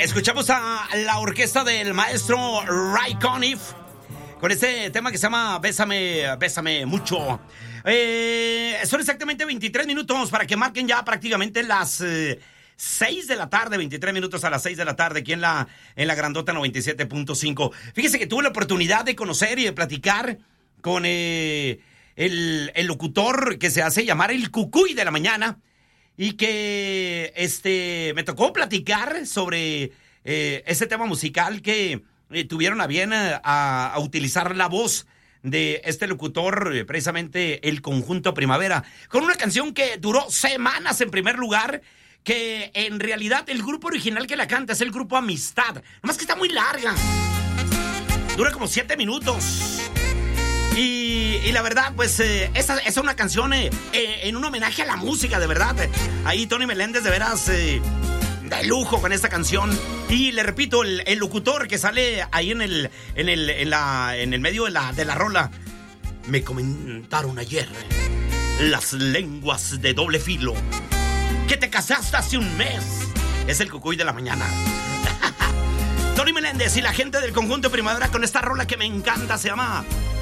Escuchamos a la orquesta del maestro Ray Conniff con este tema que se llama Bésame, Bésame Mucho. Son exactamente 23 minutos para que marquen ya prácticamente las 6 de la tarde, 23 minutos a las 6 de la tarde aquí en la Grandota 97.5. Fíjese que tuve la oportunidad de conocer y de platicar con el locutor que se hace llamar el Cucuy de la Mañana y que me tocó platicar sobre ese tema musical que tuvieron a bien a utilizar la voz de este locutor, precisamente el Conjunto Primavera, con una canción que duró semanas en primer lugar, que en realidad el grupo original que la canta es el grupo Amistad, nomás que está muy larga, dura como 7 minutos. Y la verdad, pues, esa es una canción en un homenaje a la música, de verdad. Ahí Tony Meléndez, de veras, de lujo con esta canción. Y le repito, el locutor que sale ahí en el medio de la rola. Me comentaron ayer las lenguas de doble filo que te casaste hace un mes. Es el Cucuy de la Mañana. Tony Meléndez y la gente del Conjunto Primavera con esta rola que me encanta, se llama